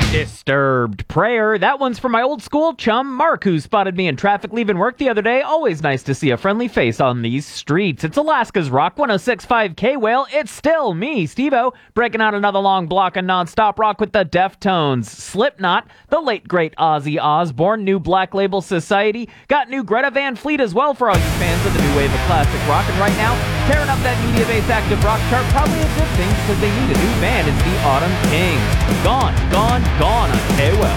Disturbed Prayer. That one's for my old school chum, Mark, who spotted me in traffic leaving work the other day. Always nice to see a friendly face on these streets. It's Alaska's Rock 106.5 K-Whale. It's still me, Steve-O, breaking out another long block of non-stop rock with the Deftones. Slipknot, the late great Ozzy Osbourne, new Black Label Society. Got new Greta Van Fleet as well for all you fans of the new wave of classic rock. And right now, tearing up that media-based active rock chart, probably a good thing because they need a new band. It's the Autumn Kings. Gone on K-Well.